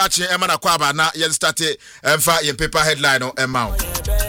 achi emana kwaba na yen start emfa yen paper headline on amount.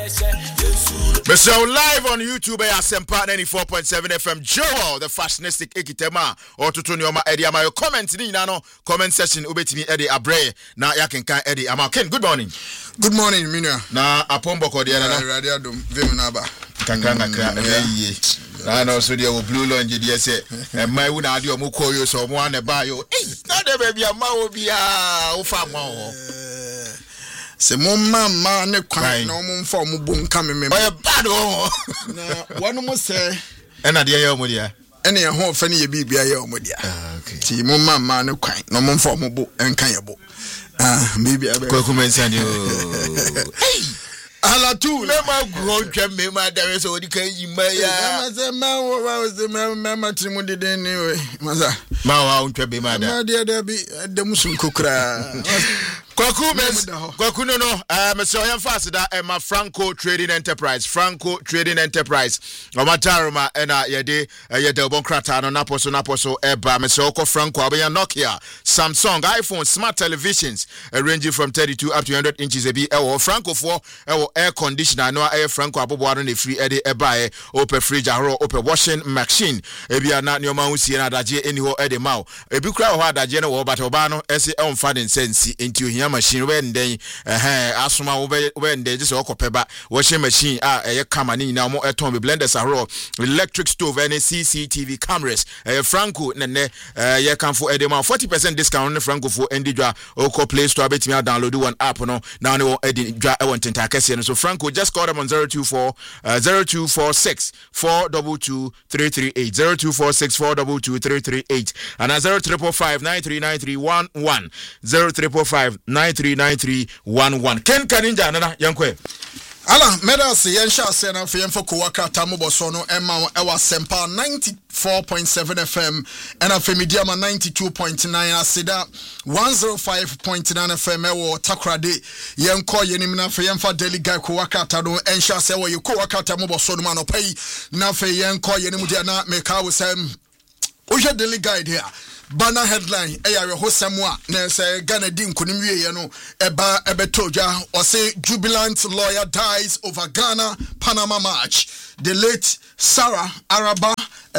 Mr. Live on YouTube Asempa 94.7 FM Joel the fashionistic ekitema or tutunioma Eddie ama your comment ni no comment section ubetimi Eddie Abre na yakenkan Eddie ama Ken. Good morning. Good morning Minia. Na apombo ko dia na radio dum vemunaba kankanga kra ye na no so dia wo blue lounge dia say mai wu na ade o mokoyo so mo an ba yo na de baby ama obi a wo fa mo se mo mama ne kwan na mo mfa mo bu nka me oye bad o na wonu mo se na de ye o mo dia ene ye ho fa ne ye bibia ye o mo dia okay ti mo mama ne kwan na mo mfa mo bu enka ye bu bibia be ko kumensan yo ala tu me ma gro twem me ma da so odi kan yima ya ma se ma wo se ma trimu de den ni we ma wa untwe be ma da ma de bi de musun kokra Kwaku no Mr. Oyan Fasida Emma Franco Trading Enterprise Omataruma ena yede bon krata no naposo eba Mr. Oko Franco abeya Nokia Samsung iPhone smart televisions ranging from 32 up to 100 inches ebi ewo Franco for ewo air conditioner no air Franco abobo no free ede eba open fridge ahoro open washing machine ebi na nyoma husie na adaje eni ho ede mawo ebi kura ho adaje no wo batoba no ese emfa den sensi enti machine when then asuma when they just okopeba washing machine kama ni na mo eton be blenders ahro electric stove and CCTV cameras Franco nene ye kan for edema 40% discount on Franco for individual oko Play Store betimi download one app no now no edidwa e won tenta kase so Franco just call them on 0246 422 338 0246 422 338 and 0355 939311 0355 939311 Ken Kaninja nana yankwe ala medals yensha se na fo kowaka tamobo so no ema ewa sempa 94.7 FM and afemidia ma 92.9 asida 105.9 FM ewo takrade yenko yenim na fe yemfa daily guy kowaka ta no ensha se wo kowaka tamobo so no ma pai na fe yenko yenim dia na meka wo sem oje daily guide here banner headline eyawe hosamwa na say Ghana di nkonim wiye no eba ebetoja or say jubilant lawyer dies over Ghana Panama match. The late Sarah Araba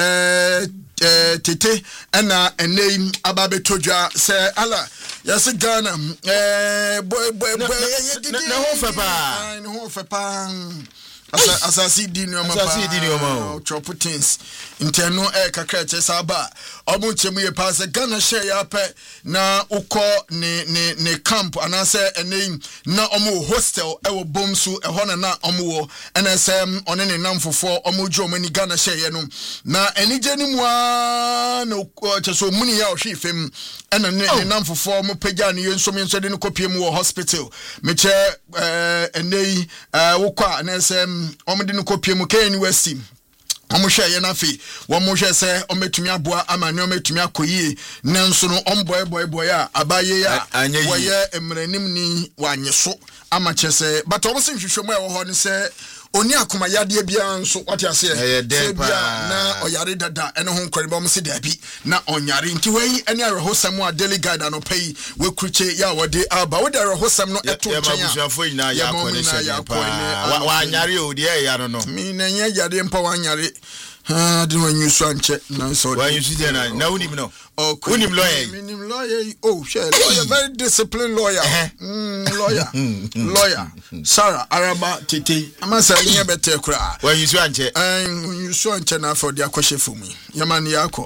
tete ena name ababetoja say ala yes Ghana boy na ho fepa asasi di ni oma choputins interno kakra chesaba omunchemu ye pass Ghana share ya pe na uko ne camp anase ene na omu hostel ewo bomsu ehona na omu NSM one ne namfofo omu jomani Ghana share ye no na enije ni mua no cheso muni ya ohwefem ena ne namfofo omu pagya ne yenso de no kopiem wo hospital meche enei ukwa NSM omde no kopie mu Ken West omuhwe ye na fi wo muhwe se ometumi aboa amane ometumi akoyie nanso no omboy a abaye ya wo ye emranim ni wanyeso amachese but omo se hwehwemu e wo ho ne se oni akoma yade bia nso wate ase bia na oyare dada ene ho nkwari ba mo se dabi na onyare nti wei ene arehosam a daily guide no pay we kruche ya wode aba wode arehosam no eto nchen ya mabusuafo ina ya connection wa anyare o de ya no mi na nya yade mpa wa anyare de wanyusu anche na so wanyusu de na unim no unim lawyer lawyer very disciplined lawyer lawyer Sarah Araba tete amasa nye bete kura wanyusu anche wanyusu anche na for dia kwahye fumi yamani yako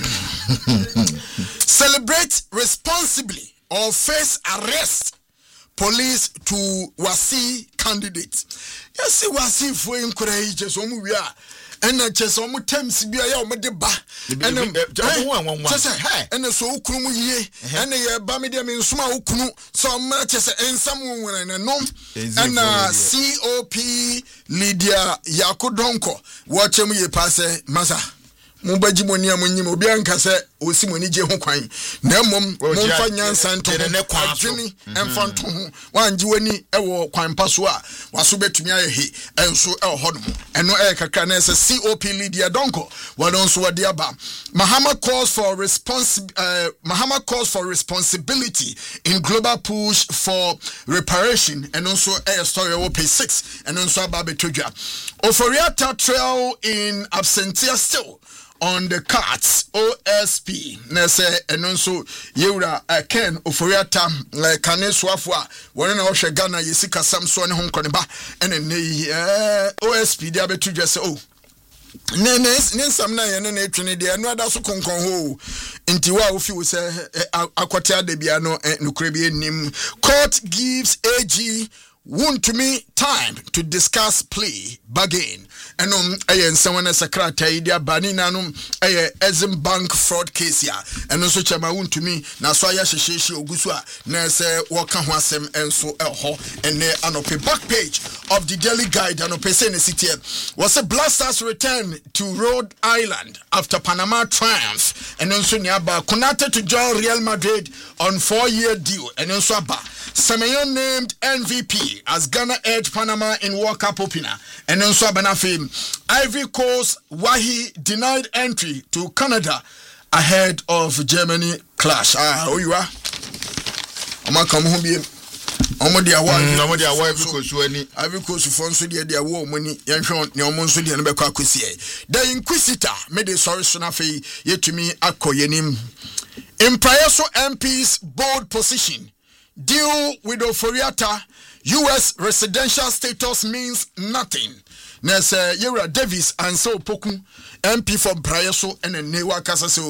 celebrate responsibly or face arrest police to Wasi candidate yes Wasi fo nkura yi je so mu wi a ena chese omo temps bia ya omo de ba ena chese ena so ukunu mu yie ena ye ba me de me nsoma ukunu so ma chese ensam wona na nom ena COP Lydia Yakodonko wo chem ye pase masa mo baji moni amonyim obi anka se osimoni je ho kwan na mmom momfa nyansa nto adwene emfa nto ho wanje wani ewo kwan paso a waso betumi ayehe enso ehodom eno kakra na ese COP Lydia Donko wadonso wade aba Mahama calls for responsibility in global push for reparation and also a story of page 6 and also about Betudra Oforiata trail in absentia still on the cards OSP nese and also Yura Ken Oforiata Kaneswafwa one na ohwe Ghana yesika Samson ho nkoniba ene OSP dia Betudra se oh Nensam na yene na etwene de no ada so konkon ho nti wa ofi wo se akwate adebia no nukure bi enim court gives AG Wontumi time to discuss plea bargain enom someone sakrata idia bani nanum Exim Bank fraud case ya eno so chama wontumi na so aya hyehyehye ogusu a na se woka ho asem enso eho ene anope back page of the Daily Guide anope se ne city was a Blasters return to Rhode Island after Panama triumph eno so ni aba Konate to join Real Madrid on 4-year deal eno so aba Semenyo named MVP as Ghana edged Panama in World Cup opener. And also Banafim, Ivory Coast Wahi denied entry to Canada ahead of Germany clash. Oh you are? I'ma come home here. Ivory Coast fonso dia wo money yenhwe ne omonso dia no bekwa akosie. The Inquisitor made a sorry sonafe yetumi akoyenim. In Prayeso MP's bold position. Deal with Oforiata, US residential status means nothing. Nes Yera Davis and so Poku MP from Prayeso and Newa Casa so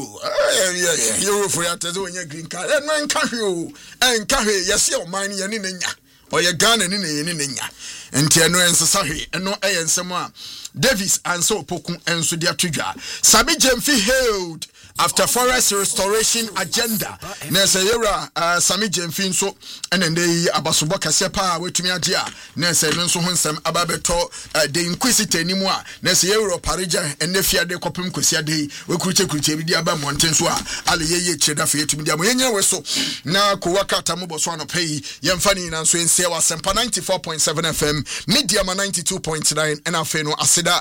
Euro Oforiata zo nya green card and man kahwe and kahwe yes your mind yanininya or your gun and nya enti eno ensasahe eno eyensema Davis and so Poku and so dia twiga Sabi Jemfi hailed after forest restoration agenda nese yera Sami Jemfi so enende abasobo kase pa wetumi ade a nese no so honsam ababeto the Inquisitor nimu a nese yero parija enefia de kopem kwesi ade we kuruche bi dia ba monten so a ale yeye cheda fe yetumi dia mo yenya we so na ko wakata mo boso ano pay yemfa ni na so ense wa sempa 94.7 FM media ma 92.9 and afa no aseda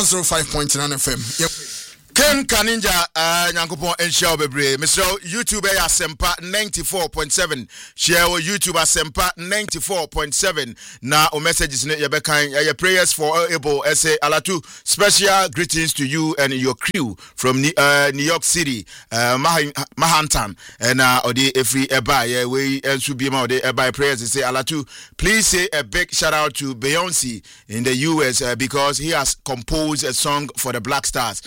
105.9 FM Ken Kaninja Nyankopon enshia bebre Mr. YouTube Asempa 94.7 share YouTube Asempa 94.7 na o messages ne yebekan your prayers for able say Alatu special greetings to you and your crew from New York City Manhattan and odi every eba we ensu bi ma odi eba prayers say Alatu please say a big shout out to Beyonce in the US because he has composed a song for the Black Stars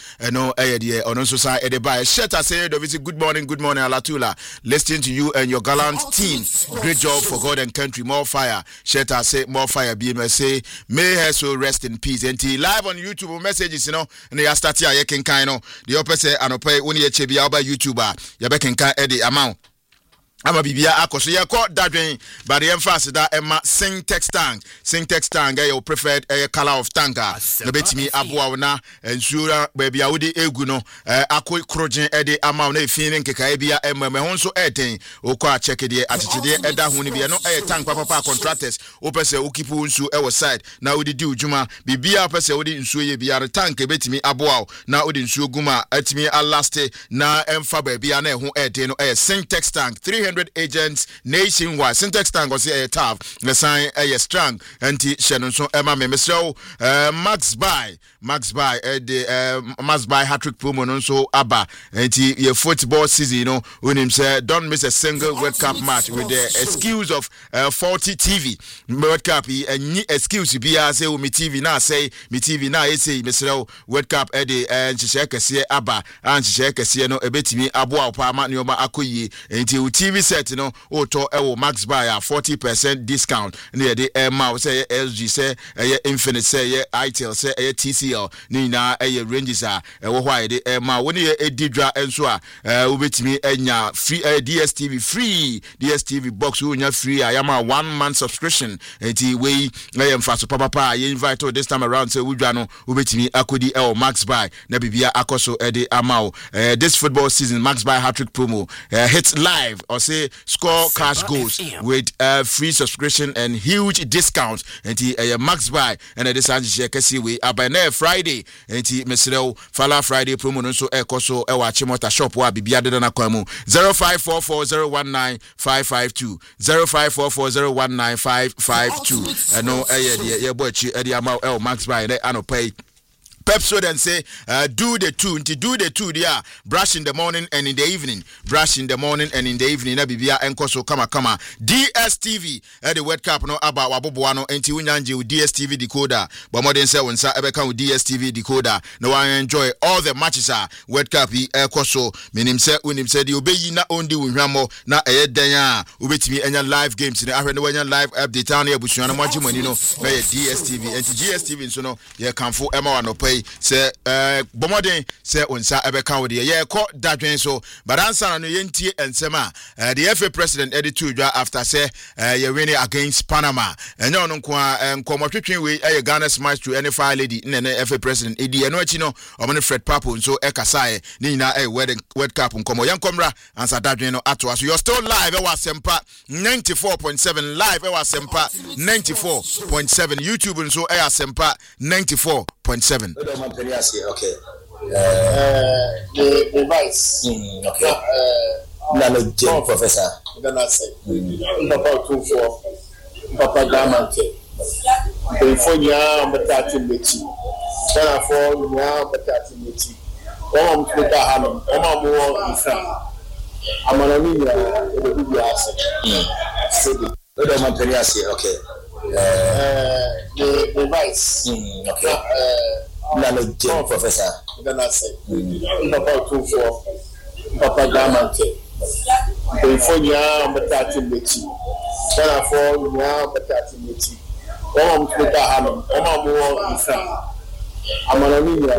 on society by Sheta say good morning Alatula listening to you and your gallant team great job for God and country more fire Sheta say more fire BMS say may her soul rest in peace and live on YouTube messages and they are starting a yekin kind the upper say anope uni echebi aba YouTuber yabekin kan edi amount ama bibia akoso ye call dadwen but the emphasis that Emma Syntex tank your preferred color of tanka no betimi aboa na ensura baby awudi egu no akoi krogen ede ama na efin nkeka bia Emma me ho so eten okwa check de atechede eda ho ni bia no tank papa contractors opese okipu nsu ewo side na odi di ujuma bibia opese odi nsu ye bia tank betimi aboa na odi nsu guma atimi alaste na emfa bia na ho eden no Syntex tank 300 agents nationwide. Syntex tank was a tough. The sign a strong anti Shannon so Emma Memesro Max by hat-trick promo no so Abba anti your football season you know when him say don't miss a single World Cup match with the excuse of faulty TV World Cup and excuse be say me TV now say me TV now say Mr. World Cup Eddie and Chisheka see Abba and Chisheka see no ebetimi aboa pa ma nyoma akoyi anti TV TV set no oto ewo Max Buy a 40% discount near the Emma say LG say Infinite say ITEL say TCL ni na ranges a ewo hwa de Emma woni edidra enso a ubetimi enya free DSTV box unya free ayama 1 month subscription enti we mfa so papa ye invite this time around say wudwa no ubetimi akodi Max Buy na bibia akoso ede amao this football season Max Buy hat-trick promo hits live or say score cash goals with free subscription and huge discount enti Max Buy and this anji kesi we abana Friday enti mesrel fala Friday promo no so ekoso ewa chimota shop wa bibia de na kwamu 0544019552 0544019552 no ye bochi ede amao Max Buy na anopay Pepso then say, do the two, there. Brush in the morning and in the evening. Brush in the morning and in the evening. Na bibia enkoso kama. DSTV, the World Cup no aba waboboano enti unyanji with DSTV decoder. But more than say unsa ebeka with DSTV decoder. No one enjoy all the matches are World Cup enkoso. Meaning say the obeyi na ondi unhamo na denya ubetimi enya live games. Ne ahwe no enya live update ane ebusuana mwaji money no na DSTV. Enti DSTV so no ye kanfo ema wanope say bomodin say unsa ebeka with ye ko dadwen so but answer no yentie ensema the FA president edit to after say you winning against Panama and no nkomotwetwen we Ghana smash to any fire lady na FA president edi eno achi no omone Fred Papo so ekasa ni na World Cup nkomo yankomra answer dadwen no ato so you're still live e wasempa 94.7 live e wasempa 94.7 YouTube so e asempa 94.7. Okay. The vice. Okay. Professor. Then I say, Papa 24, Papa Gamante. Before you are Batati Meti. Then I fall you are Batati Meti. Oh, I'm Twitter Hanum. I'm more in France. I'm an Amelia. The okay. The vice. Okay. Professor. Then I say, Papa 24, Papa Gamante. Before you are Batati Meti. Then I fall you are Batati Meti. Oh, I'm Twitter Hanum. I'm more in France. I'm an Amelia.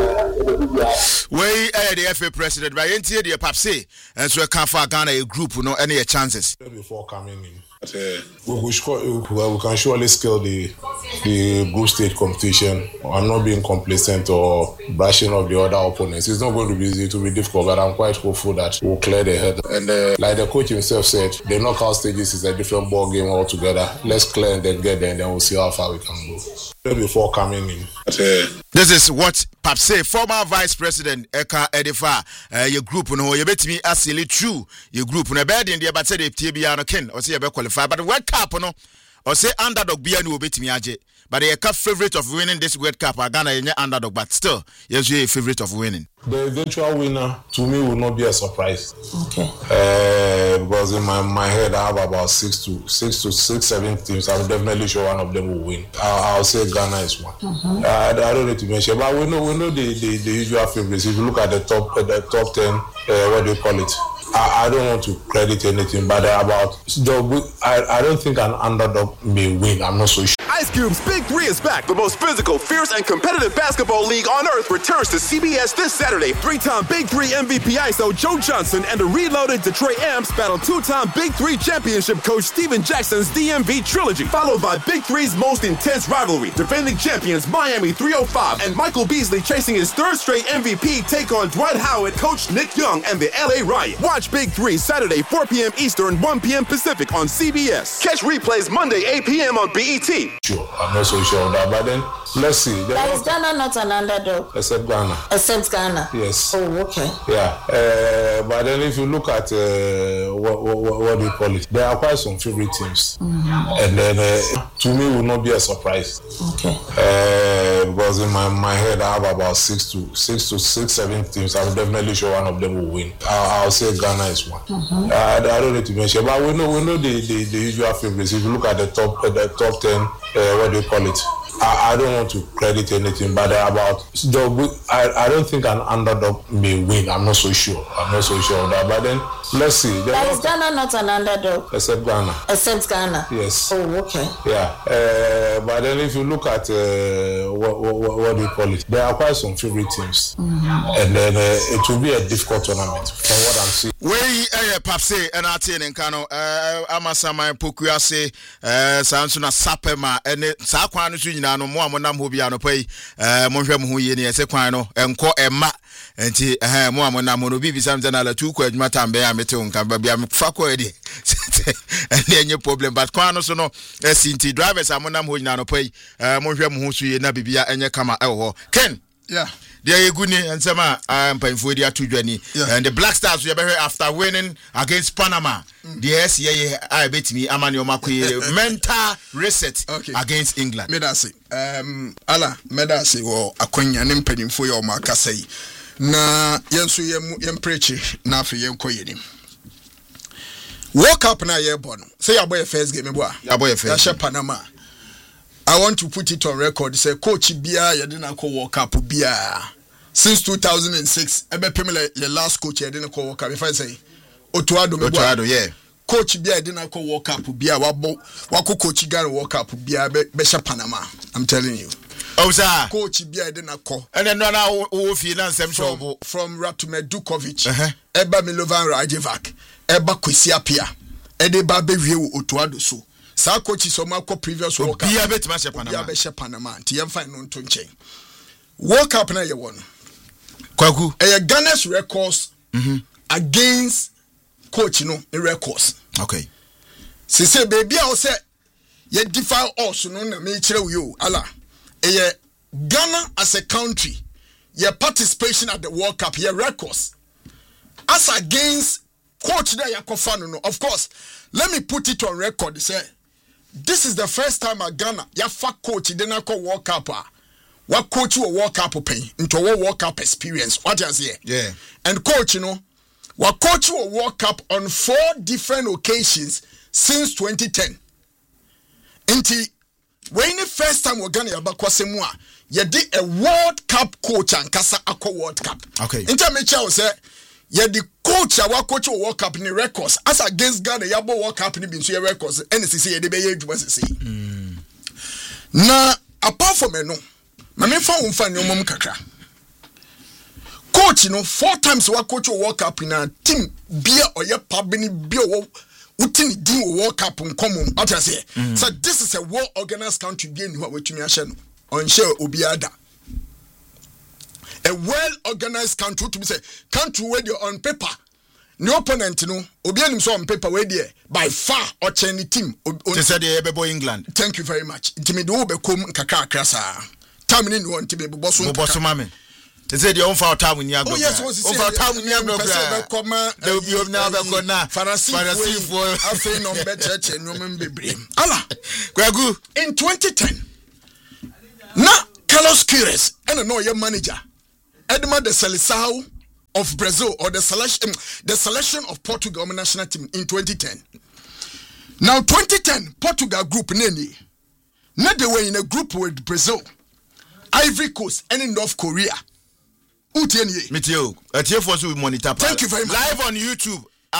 We the FA president, but you the Papse, and so I can't find Ghana a group, no any chances. Before coming in. We can surely scale the group stage competition. I'm not being complacent or brushing off the other opponents. It's not going to be easy, to be difficult, but I'm quite hopeful that we'll clear the head. And like the coach himself said, the knockout stages is a different ball game altogether. Let's clear and then get there, and then we'll see how far we can go. Before coming in. This is what Papse, former vice president Eka Edifa, your group no you bet me asili true your group no bed in the but say the TBA no ken or say you be qualify but the World Cup no or say underdog bia no bet me aje but the cup favorite of winning this World Cup Ghana is underdog but still yes you a favorite of winning. The eventual winner to me will not be a surprise. Okay. Because in my head I have about 6 to 7 teams. I'm definitely sure one of them will win. I'll say Ghana is one. Mm-hmm. I don't need to mention, but we know the usual favorites. If you look at the top 10, what do you call it? I don't want to credit anything, but I don't think an underdog may win. I'm not so sure. Ice Cube's Big 3 is back. The most physical, fierce, and competitive basketball league on earth returns to CBS this Saturday. 3-time Big 3 MVP ISO Joe Johnson and the reloaded Detroit Amps battle 2-time Big 3 championship coach Steven Jackson's DMV trilogy, followed by Big 3's most intense rivalry. Defending champions Miami 305 and Michael Beasley chasing his third straight MVP take on Dwight Howard, coach Nick Young, and the LA Riot. Watch Big 3 Saturday 4 p.m. Eastern, 1 p.m. Pacific on CBS. Catch replays Monday 8 p.m. on BET. Sure, I'm not so sure of that, but then let's see. Is Ghana not an underdog? Except Ghana. Except Ghana. Yes. Oh, okay. Yeah, but then if you look at what do you call it, there are quite some favorite teams, and then to me will not be a surprise. Okay. Because in my head I have about 6 to 7 teams. I'm definitely sure one of them will win. I'll say Ghana is one. I don't need to mention, but we know the usual favorites. If you look at the top 10, what do you call it? I don't want to credit anything, but about I don't think an underdog may win. I'm not so sure of that. But then let's see. But is Ghana not an underdog? Except Ghana. Except Ghana. Yes. Oh, okay. Yeah. But then if you look at what do you call it, there are quite some favorite teams, and then it will be a difficult tournament from what I'm seeing. We Papse and Atin and Kano Amasama Pukuase Sansuna Sapema and Saquan Sunano Moamonam Hubiano Pay Monjam Huyini Sequano and Ko Emma and Moamona Monobi Samzana 2 quid matam bear meton can be a facoedi and then your problem but Quano sono SCT drivers Amonam Huyano Pay Monjam Husu Nabibia and Yakama Elho Ken. Yeah. There you good and Sama I'm paying for the 2 journey and the Black Stars we are after winning against Panama. Yes, I bet me Amanio Makwe mental reset against England. Medasi ala medasi wo akonya ne mpadim fo ye o makasa yi na yenso yem preach na afi yenko yenim World Cup na ye bono say ya boy first game bo a ya boy first ya Panama. I want to put it on record. Say coach Bia you didn't call World Cup Bia since 2006. Ebe pemele the last coach you didn't call World Cup. If I say Otuado, yeah. Coach Bia didn't call World Cup Bia. Wako coach Ghana World Cup Bia besha Panama. I'm telling you. Oh sir. Coach Bia didn't call. And then now finance from Ratume Dukovic. Eba Milovan Rajevac. Eba Kwesiapia. Edeba Bewie Otuado so. Sa coach is Omako previous World Cup. Bia bet match Panama. Bia besha Panama. Tiem fine non tonche. World Cup na ye won. Kwaku. Ghana's records against coach no records. Okay. Say baby I say ye defy us no na me kire you ala. Ghana as a country your participation at the World Cup your records as against coach that yakofano no. Of course, let me put it on record say this is the first time at Ghana ya fa coach didn't call World Cup. What coach you a World Cup pay into a World Cup experience? What you say? Yeah. And coach, what coach you a World Cup on 4 different occasions since 2010. Inti when the first time we're gonna abakwasemua, you did a World Cup coach and kasa ako World Cup. Okay. Inti mecha say you the coach our coach a World Cup in records as against Ghana yabo World Cup ni bin so records NCC de be edwuma sese. Na apart from no Mame fa unfa nyomom kakra. Coach 4 times wa coach World Cup in a team bia oye pabini bia wo utini din World Cup nkomom. What I say? So this is a well organized country bia ni wa wetumi ahye no. Onhye obiada. A well organized country to be say country where you on paper. No opponent no obi anim so on paper where there by far or any team. They said they ebe England. Thank you very much. Intimi do be kom kakra krasa. Time ni no nti be boso mame. They said you on for time ni agbo. Oh yes, on for time ni agbo. There will be now be go na. Farasi for afi no be church no membebre. Ala. Kwagu in 2010. Na Carlos Queiroz and no your manager. Edmar de Seleção of Brazil or the selection of Portugal national team in 2010. Now 2010 Portugal group neni. Now they were in a group with Brazil, Ivory Coast and in North Korea. Meteo, for monitor. Thank you very much. Live on YouTube.